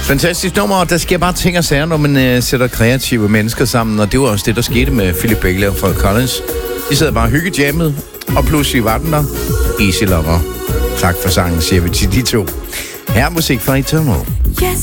Fantastisk nummer, og der sker bare ting og sager, når man sætter kreative mennesker sammen, og det var også det, der skete med Philip Bailey og Phil Collins. De sad bare hyggejammet, og pludselig var den der. Easy Lover. Tak for sangen, siger vi til de to. Her er musik fra Eternal. Yes,